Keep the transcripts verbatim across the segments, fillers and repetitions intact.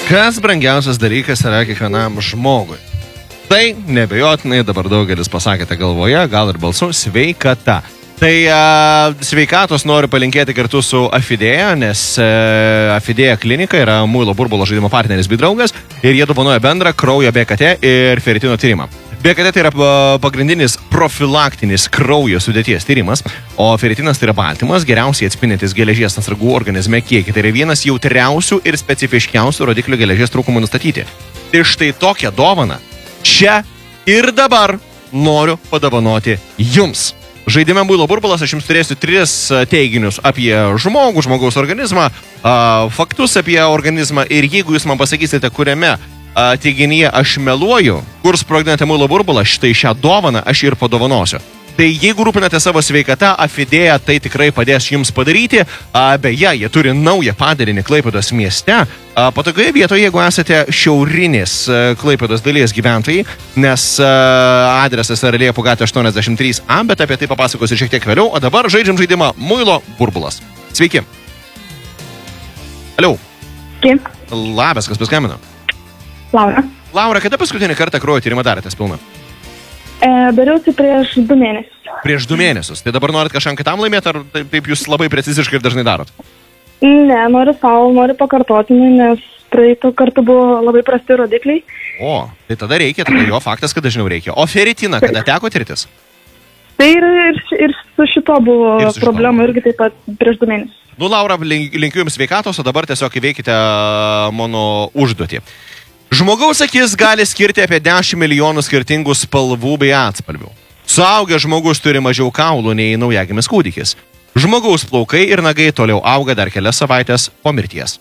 Kas brangiausias dalykas yra kiekvienam žmogui? Tai nebejotinai dabar daugelis pasakėte galvoje, gal ir balsu, sveikata. Tai a, sveikatos noriu palinkėti kartu su Afidėja, nes a, Afidėja klinika yra muilo burbulo žaidimo partneris bei draugas ir jie dovanoja bendrą kraujo B K T ir feritino tyrimą. B K T tai yra pagrindinis profilaktinis kraujo sudėties tyrimas, o feritinas tai yra baltymas, geriausiai atspindintis geležies atsargų organizme kiekį. Tai yra vienas jautriausių ir specifiškiausių rodiklių geležies trūkumų nustatyti. Tai štai tokią dovaną čia ir dabar noriu padovanoti jums. Žaidime muilo burbulas aš jums turėsiu tris teiginius apie žmogų, žmogaus organizmą, faktus apie organizmą ir jeigu jūs man pasakysite, kuriame teiginyje aš meluoju, kur sprogdinate muilo burbulą, štai šią dovaną aš ir padovanosiu. Tai jeigu rūpinate savo sveikatą, Afidėja tai tikrai padės jums padaryti. Beje, jie turi naują padalinį Klaipėdos mieste. Patogioje vietoje, jeigu esate šiaurinės Klaipėdos dalies gyventojai, nes adresas yra Liepų gatvė aštuoniasdešimt trys A, bet apie tai papasakosiu šiek tiek vėliau. O dabar žaidžiam žaidimą muilo burbulas. Sveiki. Aliau. Sveiki. Labas, kas paskambino? Laura. Laura, kada paskutinį kartą kraujo tyrimą darėtės pilną? E, dariausi prieš du mėnesius. Prieš du mėnesius. Tai dabar norit kažkam kitam laimėti, ar taip, taip jūs labai preciziškai ir dažnai darot? Ne, noriu savo, noriu pakartotinį, nes praeitų kartų buvo labai prasti rodikliai. O, tai tada reikia, tada jo faktas, kad dažniau reikia. O feritiną, kada teko tirtis? Tai ir, ir, ir su šito buvo Ir su šito problema buvo. irgi taip pat prieš du mėnesius. Nu, Laura, linkiu jums sveikatos, o dabar tiesiog įveikite mano užduotį. Žmogaus akis gali skirti apie dešimt milijonų skirtingų spalvų bei atspalvių. Suaugęs žmogus turi mažiau kaulų nei naujagimis kūdikis. Žmogaus plaukai ir nagai toliau auga dar kelias savaitės po mirties.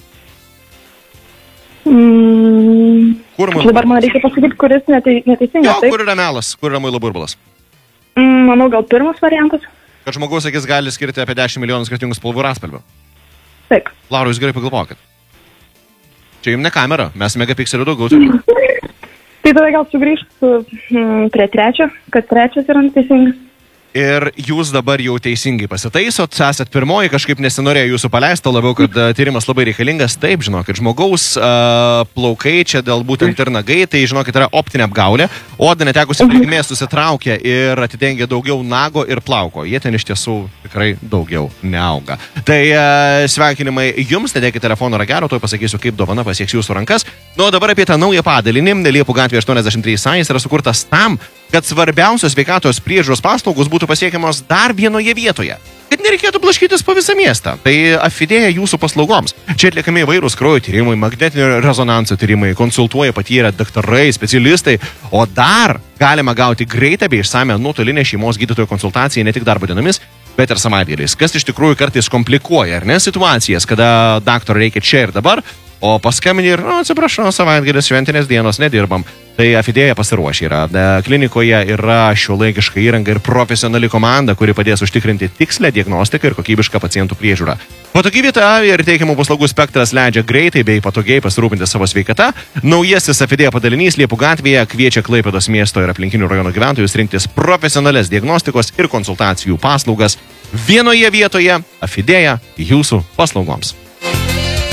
Mm, Kur muilo dabar man reikia pasakyti, kuris netei, neteisingas. Jo, taip? kur yra melas, kur yra muilo burbulas? Mm, manau, gal pirmas variantas. Kad žmogaus akis gali skirti apie dešimt milijonų skirtingų spalvų ir atspalvių. Taip. Laura, jūs gerai pagalvokit. Čia jums ne kamera, mes megapikselių daugiau turime. Tai tada gal sugrįžtų mm, prie trečio, kad trečias yra neteisingas. Ir jūs dabar jau teisingai pasitaisot, esat pirmoji, kažkaip nesinorėjo jūsų paleisti, labiau, kad a, tyrimas labai reikalingas. Taip, žinokit, žmogaus a, plaukai čia dėl būtent ir nagai, tai žinokit, yra optinė apgaulė. Oda netekusi plikmės susitraukia ir atidengia daugiau nago ir plauko. Jie ten iš tiesų tikrai daugiau neauga. Tai a, sveikinimai jums, nedėkite telefono ragelio, tuoj pasakysiu, kaip dovana pasieks jūsų rankas. Nu, o dabar apie tą naują padalinį, Liepų gatvė aštuoniasdešimt trys A, jis yra sukurtas tam, kad svarbiausios sveikatos priežiūros paslaugos būtų pasiekiamos dar vienoje vietoje, kad nereikėtų blaškytis po visą miestą. Tai Afidėja jūsų paslaugoms. Čia atliekami įvairūs kraujo tyrimai, magnetinio rezonanso tyrimai, konsultuoja patyrę daktarai, specialistai, o dar galima gauti greitą bei išsame nuotolinę šeimos gydytojo konsultaciją ne tik darbo dienomis, bet ir savaitgaliais, kas iš tikrųjų kartais komplikuoja, ar ne, situacijas, kada daktaro reikia čia ir dabar, o paskambini ir, nu, atsiprašau, savaitgalis, šventinės dienos nedirbam. Tai Afidėja pasiruošė yra. Klinikoje yra šiuolaikiška įranga ir profesionali komanda, kuri padės užtikrinti tikslę diagnostiką ir kokybišką pacientų priežiūrą. Patogi vieta ir teikiamų paslaugų spektras leidžia greitai bei patogiai pasirūpinti savo sveikata. Naujasis Afidėja padalinys Liepų gatvėje kviečia Klaipėdos miesto ir aplinkinių rajonų gyventojus rinktis profesionalias diagnostikos ir konsultacijų paslaugas vienoje vietoje. Afidėja jūsų paslaugoms.